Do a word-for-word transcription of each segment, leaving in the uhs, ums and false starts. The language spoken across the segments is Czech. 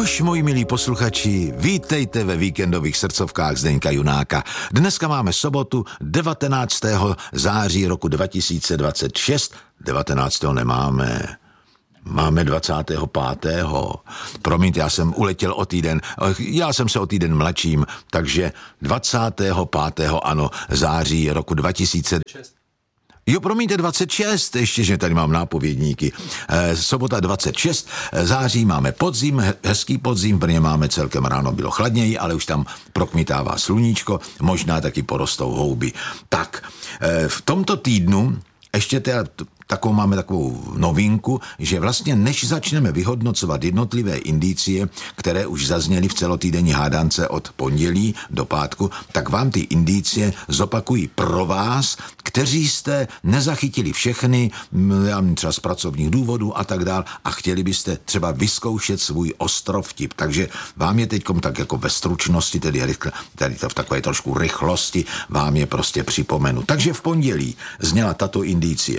Nož, moji milí posluchači, vítejte ve víkendových srdcovkách Zdeňka Junáka. Dneska máme sobotu devatenáctého září roku dva tisíce dvacet šest. devatenáctého nemáme. Máme dvacátého pátého Promiňte, já jsem uletěl o týden, já jsem se o týden mladším, takže dvacátého pátého ano, září roku dva tisíce šest. Jo, promiňte, dvacet šest, ještě, že tady mám nápovědníky. E, sobota dvacet šest září máme podzim, he, hezký podzim, v Brně máme celkem ráno, bylo chladněji, ale už tam prokmitává sluníčko, možná taky porostou houby. Tak, e, v tomto týdnu ještě teda takovou máme takovou novinku, že vlastně než začneme vyhodnocovat jednotlivé indicie, které už zazněly v celotýdenní hádance od pondělí do pátku, tak vám ty indicie zopakují pro vás, kteří jste nezachytili všechny, třeba z pracovních důvodů a tak dál, a chtěli byste třeba vyzkoušet svůj ostrovtip. Takže vám je teďkom tak jako ve stručnosti, tedy rychle, tady to v takové trošku rychlosti, vám je prostě připomenu. Takže v pondělí zněla tato indicie.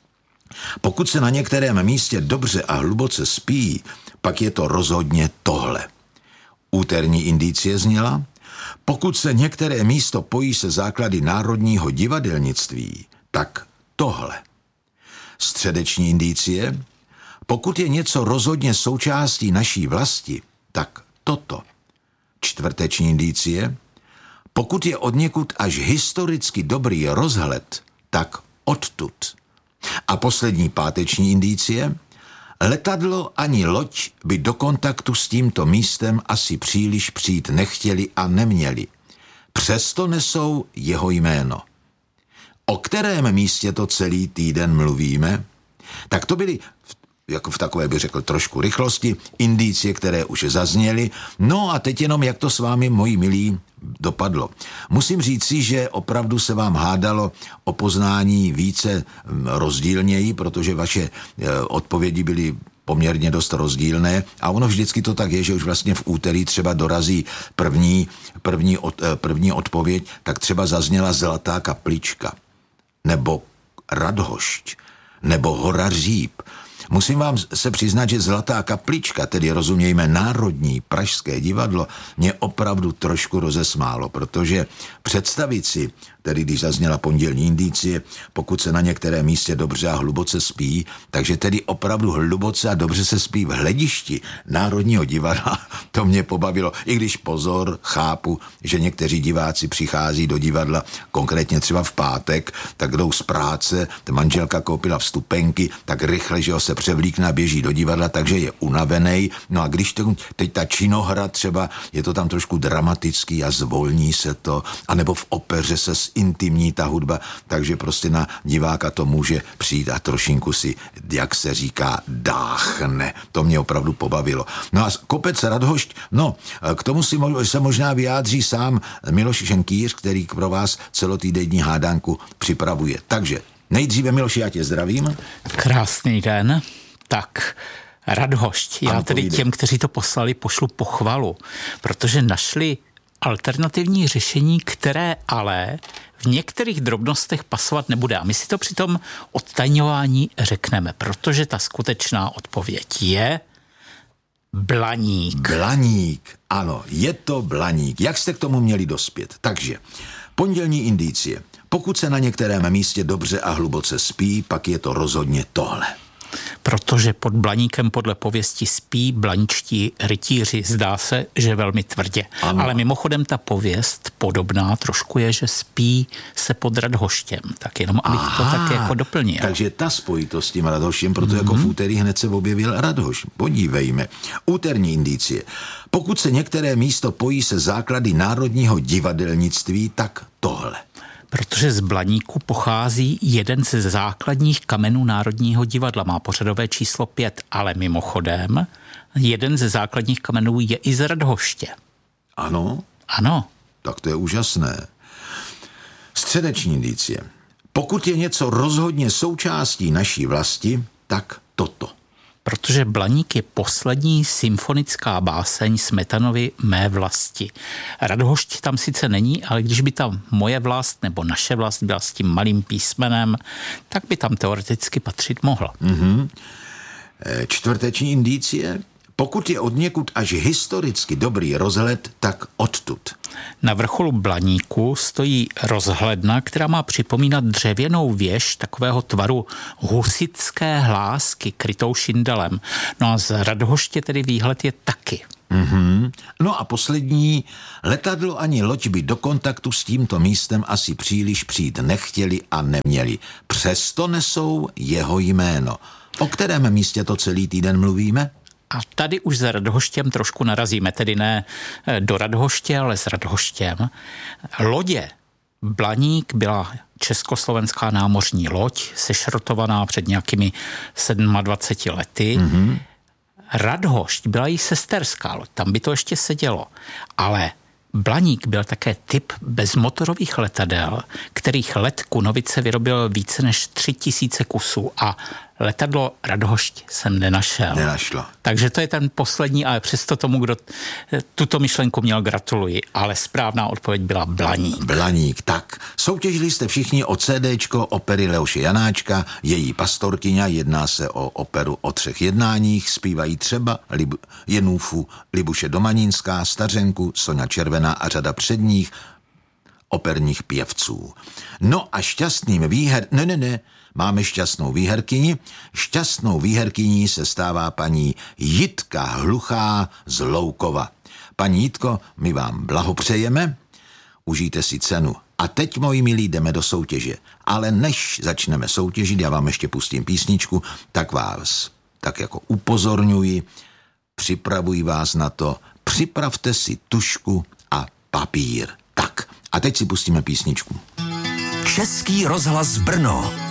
Pokud se na některém místě dobře a hluboce spí, pak je to rozhodně tohle. Úterní indicie zněla: pokud se některé místo pojí se základy národního divadelnictví, tak tohle. Středeční indicie: pokud je něco rozhodně součástí naší vlasti, tak toto. Čtvrteční indicie: pokud je odněkud až historicky dobrý rozhled, tak odtud. A poslední páteční indicie: letadlo ani loď by do kontaktu s tímto místem asi příliš přijít nechtěli a neměli. Přesto nesou jeho jméno. O kterém místě to celý týden mluvíme? Tak to byly, jako v takové bych řekl trošku rychlosti, indicie, které už zazněly. No a teď jenom, jak to s vámi, moji milí, dopadlo. Musím říci, že opravdu se vám hádalo o poznání více rozdílněji, protože vaše odpovědi byly poměrně dost rozdílné a ono vždycky to tak je, že už vlastně v úterý třeba dorazí první, první, od, první odpověď, tak třeba zazněla Zlatá kaplička, nebo Radhošť, nebo Hora Říp. Musím vám se přiznat, že Zlatá kaplička, tedy rozumějme Národní pražské divadlo, mě opravdu trošku rozesmálo, protože představit si, tedy když zazněla pondělní indicie, pokud se na některé místě dobře a hluboce spí, takže tedy opravdu hluboce a dobře se spí v hledišti Národního divadla, to mě pobavilo. I když pozor, chápu, že někteří diváci přichází do divadla, konkrétně třeba v pátek, tak jdou z práce, ta manželka koupila vstupenky, tak rychle, že ho se převlíkne a běží do divadla, takže je unavenej. No a když to, teď ta činohra třeba, je to tam trošku dramatický a zvolní se to, anebo v opeře se intimní ta hudba, takže prostě na diváka to může přijít a trošinku si, jak se říká, dáchne. To mě opravdu pobavilo. No a kopec Radhošť, no, k tomu si mo- se možná vyjádří sám Miloš Šenkýř, který pro vás celotýdenní hádanku připravuje. Takže nejdříve, Miloši, já tě zdravím. Krásný den. Tak, Radhošť. Já tedy těm, kteří to poslali, pošlu pochvalu, protože našli alternativní řešení, které ale v některých drobnostech pasovat nebude. A my si to při tom odtajňování řekneme, protože ta skutečná odpověď je Blaník. Blaník, ano, je to Blaník. Jak jste k tomu měli dospět? Takže pondělní indicie. Pokud se na některém místě dobře a hluboce spí, pak je to rozhodně tohle. Protože pod Blaníkem podle pověsti spí blaničtí rytíři. Zdá se, že velmi tvrdě. Ano. Ale mimochodem ta pověst podobná trošku je, že spí se pod Radhoštěm. Tak jenom abych Aha, to tak jako doplnil. Takže ta spojitost s tím Radhoštěm, proto mm-hmm. jako v úterý hned se objevil Radhošť. Podívejme. Úterní indicie. Pokud se některé místo pojí se základy národního divadelnictví, tak tohle. Protože z Blaníku pochází jeden ze základních kamenů Národního divadla. Má pořadové číslo pět, ale mimochodem jeden ze základních kamenů je i z Radhoště. Ano? Ano. Tak to je úžasné. Středeční indicie. Pokud je něco rozhodně součástí naší vlasti, tak toto. Protože Blaník je poslední symfonická báseň Smetanovy Mé vlasti. Radhošť tam sice není, ale když by tam moje vlast nebo naše vlast byla s tím malým písmenem, tak by tam teoreticky patřit mohla. Mm-hmm. Čtvrteční indicie. Pokud je odněkud až historicky dobrý rozhled, tak odtud. Na vrcholu Blaníku stojí rozhledna, která má připomínat dřevěnou věž takového tvaru husitské hlásky krytou šindelem. No a z Radhoště tedy výhled je taky. Mm-hmm. No a poslední, letadlo ani loď by do kontaktu s tímto místem asi příliš přijít nechtěli a neměli. Přesto nesou jeho jméno. O kterém místě to celý týden mluvíme? A tady už s Radhoštěm trošku narazíme, tedy ne do Radhoště, ale s Radhoštěm. Lodě Blaník byla československá námořní loď, sešrotovaná před nějakými dvaceti sedmi lety. Mm-hmm. Radhošť byla jí sesterská loď, tam by to ještě sedělo. Ale Blaník byl také typ bezmotorových letadel, kterých let Kunovice vyrobil více než tři tisíce kusů a letadlo Radhošť jsem nenašel. Nenašlo. Takže to je ten poslední, ale přesto tomu, kdo tuto myšlenku měl, gratuluji. Ale správná odpověď byla Blaník. Blaník, tak. Soutěžili jste všichni o CDčko opery Leoše Janáčka, její pastorkyňa, jedná se o operu o třech jednáních, zpívají třeba Lib- Jenůfu, Libuše Domanínská, Stařenku, Soňa Červená a řada předních operních pěvců. No a šťastným výher... Ne, ne, ne. Máme šťastnou výherkyni. Šťastnou výherkyní se stává paní Jitka Hluchá z Loukova. Paní Jitko, my vám blahopřejeme, užijte si cenu. A teď, moji milí, jdeme do soutěže. Ale než začneme soutěžit, já vám ještě pustím písničku, tak vás tak jako upozorňuji, připravuji vás na to, připravte si tužku a papír. Tak, a teď si pustíme písničku. Český rozhlas Brno.